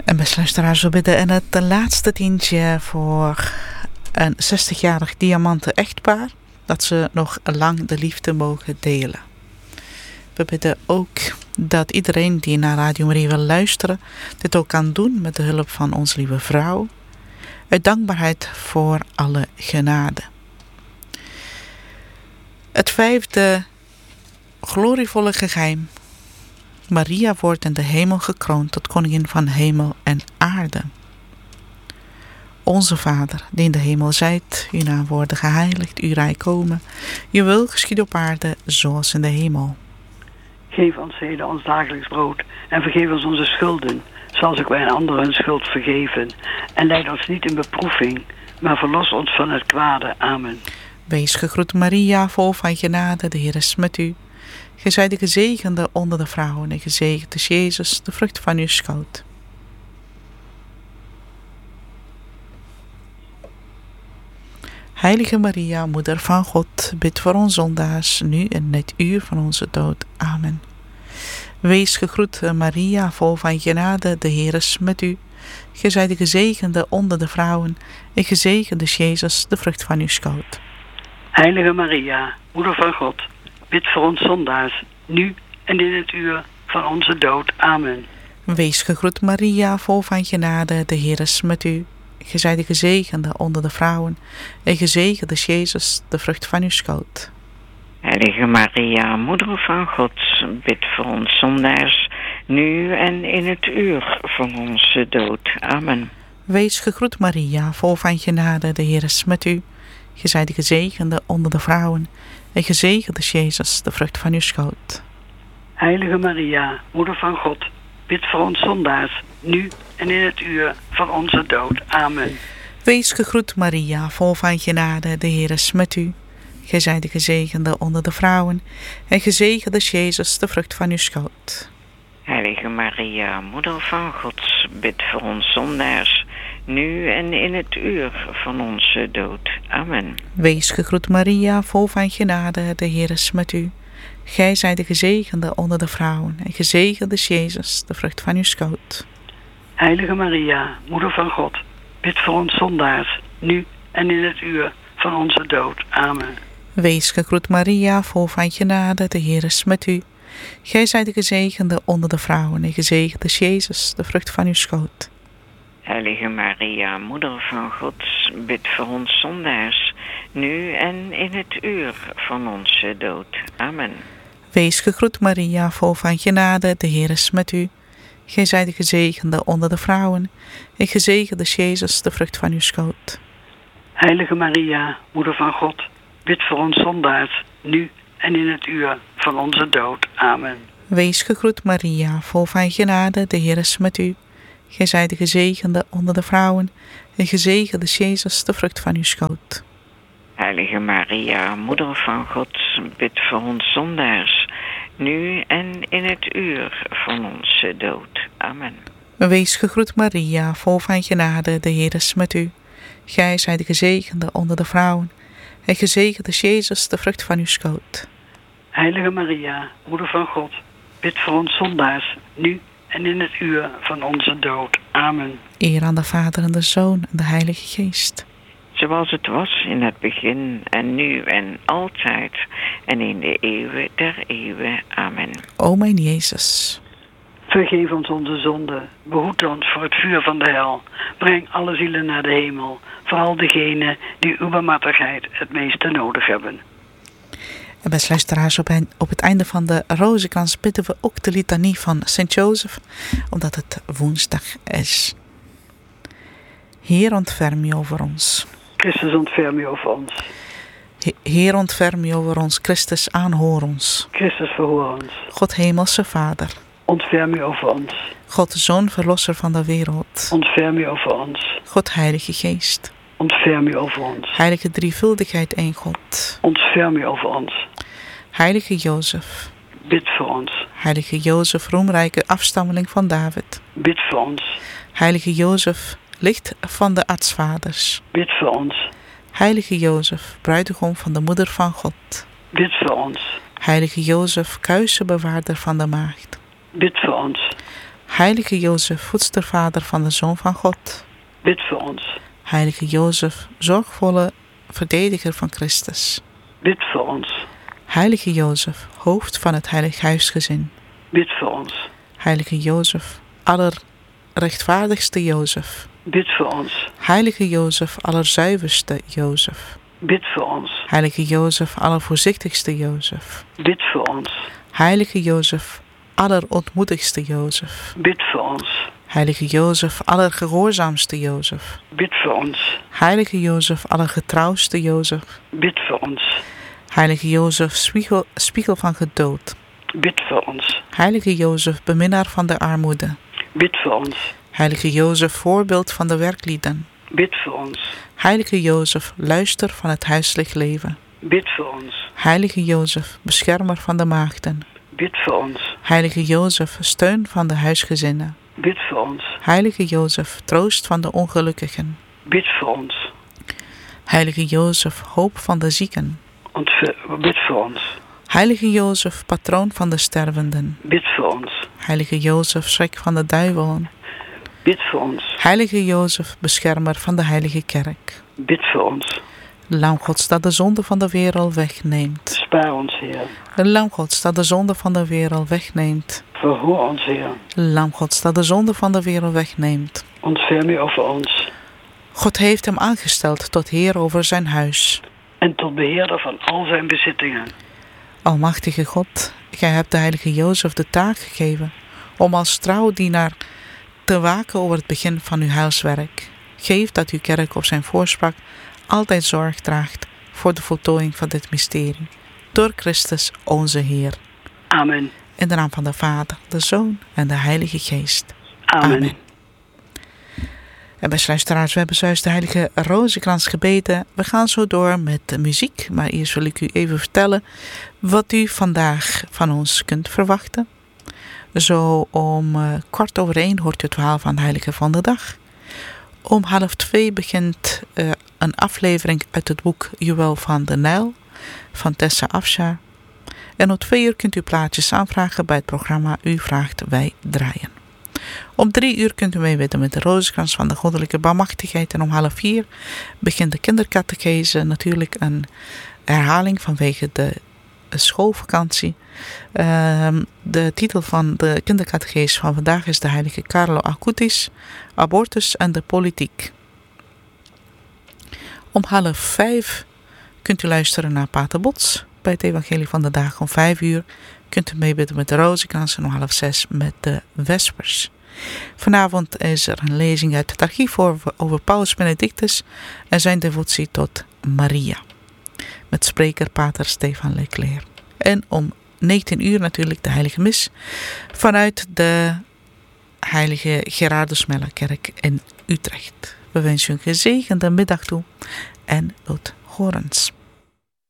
En beste luisteraars, we bidden in het laatste tientje voor een 60-jarig diamanten echtpaar, dat ze nog lang de liefde mogen delen. We bidden ook dat iedereen die naar Radio Maria wil luisteren, dit ook kan doen met de hulp van onze lieve vrouw. Uit dankbaarheid voor alle genade. Het 5e glorievolle geheim. Maria wordt in de hemel gekroond tot koningin van hemel en aarde. Onze Vader, die in de hemel zijt, uw naam worden geheiligd, uw rijk komen. Uw wil geschieden op aarde, zoals in de hemel. Geef ons heden ons dagelijks brood en vergeef ons onze schulden, zoals ook wij een anderen hun schuld vergeven. En leid ons niet in beproeving, maar verlos ons van het kwade. Amen. Wees gegroet Maria, vol van genade, de Heer is met u. Gij zijt de gezegende onder de vrouwen en gezegend is Jezus, de vrucht van uw schoot. Heilige Maria, Moeder van God, bid voor ons zondaars, nu en in het uur van onze dood. Amen. Wees gegroet Maria, vol van genade, de Heer is met u. Gij zijt de gezegende onder de vrouwen en gezegend is Jezus, de vrucht van uw schoot. Heilige Maria, Moeder van God, bid voor ons zondaars, nu en in het uur van onze dood. Amen. Wees gegroet Maria, vol van genade, de Heer is met u. Gij zijt de gezegende onder de vrouwen en gezegend is Jezus, de vrucht van uw schoot. Heilige Maria, Moeder van God, bid voor ons zondaars, nu en in het uur van onze dood. Amen. Wees gegroet Maria, vol van genade, de Heer is met u. Gij zijt de gezegende onder de vrouwen en gezegend is Jezus, de vrucht van uw schoot. Heilige Maria, Moeder van God, bid voor ons zondaars, nu en in het uur van onze dood. Amen. Wees gegroet Maria, vol van genade, de Heer is met u. Gij zijt de gezegende onder de vrouwen en gezegend is Jezus, de vrucht van uw schoot. Heilige Maria, Moeder van God, bid voor ons zondaars, nu en in het uur van onze dood. Amen. Wees gegroet Maria, vol van genade, de Heer is met u. Gij zijt de gezegende onder de vrouwen en gezegend is Jezus, de vrucht van uw schoot. Heilige Maria, Moeder van God, bid voor ons zondaars, nu en in het uur van onze dood. Amen. Wees gegroet Maria, vol van genade, de Heer is met u. Gij zijt de gezegende onder de vrouwen en gezegend is Jezus, de vrucht van uw schoot. Heilige Maria, Moeder van God, bid voor ons zondaars, nu en in het uur van onze dood. Amen. Wees gegroet Maria, vol van genade, de Heer is met u. Gij zijt de gezegende onder de vrouwen en gezegend is Jezus, de vrucht van uw schoot. Heilige Maria, Moeder van God, bid voor ons zondaars, nu en in het uur van onze dood. Amen. Wees gegroet Maria, vol van genade, de Heer is met u. Gij zijt de gezegende onder de vrouwen en gezegend is Jezus, de vrucht van uw schoot. Heilige Maria, Moeder van God, bid voor ons zondaars, nu en in het uur van onze dood. Amen. Wees gegroet Maria, vol van genade, de Heer is met u. Gij zijt de gezegende onder de vrouwen en gezegend is Jezus, de vrucht van uw schoot. Heilige Maria, Moeder van God, bid voor ons zondaars, nu en in het uur van onze dood. Amen. Eer aan de Vader en de Zoon en de Heilige Geest. Zoals het was in het begin en nu en altijd en in de eeuwen der eeuwen. Amen. O mijn Jezus. Vergeef ons onze zonden, behoed ons voor het vuur van de hel. Breng alle zielen naar de hemel, vooral degenen die uw barmhartigheid het meeste nodig hebben. En beste luisteraars, op het einde van de rozenkrans bidden we ook de litanie van Sint Jozef, omdat het woensdag is. Heer, ontferm je over ons. Christus, ontferm je over ons. Heer, ontferm je over ons. Christus, aanhoor ons. Christus, verhoor ons. God, hemelse Vader. Ontferm je over ons. God, Zoon, verlosser van de wereld. Ontferm je over ons. God, Heilige Geest. Ontferm je over ons. Heilige drievuldigheid, één God. Ontferm je over ons. Heilige Jozef. Bid voor ons. Heilige Jozef, roemrijke afstammeling van David. Bid voor ons. Heilige Jozef, licht van de aartsvaders. Bid voor ons. Heilige Jozef, bruidegom van de moeder van God. Bid voor ons. Heilige Jozef, kuisenbewaarder van de maagd. Bid voor ons. Heilige Jozef, voedstervader van de Zoon van God. Bid voor ons. Heilige Jozef, zorgvolle verdediger van Christus. Bid voor ons. Heilige Jozef, hoofd van het heilig huisgezin. Bid voor ons. Heilige Jozef, allerrechtvaardigste Jozef. Bid voor ons. Heilige Jozef, allerzuiverste Jozef. Bid voor ons. Heilige Jozef, allervoorzichtigste Jozef. Bid voor ons. Heilige Jozef, allerontmoedigste Jozef. Bid voor ons. Heilige Jozef, allergehoorzaamste Jozef. Bid voor ons. Heilige Jozef, allergetrouwste Jozef. Bid voor ons. Heilige Jozef, spiegel van geduld. Bid voor ons. Heilige Jozef, beminnaar van de armoede. Bid voor ons. Heilige Jozef, voorbeeld van de werklieden. Bid voor ons. Heilige Jozef, luister van het huiselijk leven. Bid voor ons. Heilige Jozef, beschermer van de maagden. Bid voor ons. Heilige Jozef, steun van de huisgezinnen. Bid voor ons. Heilige Jozef, troost van de ongelukkigen. Bid voor ons. Heilige Jozef, hoop van de zieken. Bid voor ons. Heilige Jozef, patroon van de stervenden. Bid voor ons. Heilige Jozef, schrik van de duivelen. Bid voor ons. Heilige Jozef, beschermer van de heilige kerk. Bid voor ons. Lam Gods dat de zonde van de wereld wegneemt. Spaar ons, Heer. Lam Gods dat de zonde van de wereld wegneemt. Verhoor ons, Heer. Lam Gods dat de zonde van de wereld wegneemt. Ontferm u over ons. God heeft hem aangesteld tot heer over zijn huis. En tot beheerder van al zijn bezittingen. Almachtige God, gij hebt de heilige Jozef de taak gegeven om als trouw dienaar te waken over het begin van uw heilswerk. Geef dat uw kerk op zijn voorspraak altijd zorg draagt voor de voltooiing van dit mysterie. Door Christus onze Heer. Amen. In de naam van de Vader, de Zoon en de Heilige Geest. Amen. En beste luisteraars, we hebben zojuist de heilige rozenkrans gebeden. We gaan zo door met de muziek. Maar eerst wil ik u even vertellen wat u vandaag van ons kunt verwachten. Zo om 1:15 hoort u het verhaal van de heilige van de dag. Om 1:30 begint een aflevering uit het boek Juwel van de Nijl van Tessa Afshar. En om 2 kunt u plaatjes aanvragen bij het programma U Vraagt Wij Draaien. Om 3 kunt u meebidden met de rozenkrans van de goddelijke barmhartigheid. En om 3:30 begint de kindercatechese, natuurlijk een herhaling vanwege de schoolvakantie. De titel van de kindercatechese van vandaag is de heilige Carlo Acutis, abortus en de politiek. Om 4:30 kunt u luisteren naar Pater Bots bij het evangelie van de dag. Om 5 kunt u meebidden met de rozenkrans en om 5:30 met de vespers. Vanavond is er een lezing uit het archief over Paus Benedictus en zijn devotie tot Maria. Met spreker Pater Stefan Leclerc. En om 19 natuurlijk de heilige mis vanuit de heilige Gerardus Mellerkerk in Utrecht. We wensen u een gezegende middag toe en tot horens.